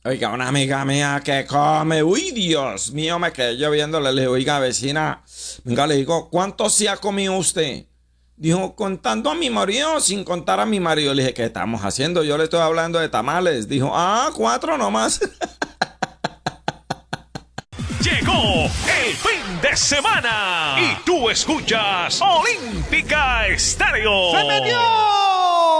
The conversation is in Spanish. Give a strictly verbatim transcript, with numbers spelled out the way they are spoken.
Oiga, una amiga mía que come. Uy, Dios mío, me quedé yo viéndole. Le digo, oiga, vecina, venga, le digo, ¿cuánto se ha comido usted? Dijo, contando a mi marido, sin contar a mi marido. Le dije, ¿qué estamos haciendo? Yo le estoy hablando de tamales. Dijo, ah, cuatro nomás. Llegó el fin de semana y tú escuchas Olímpica Estéreo. ¡Se metió!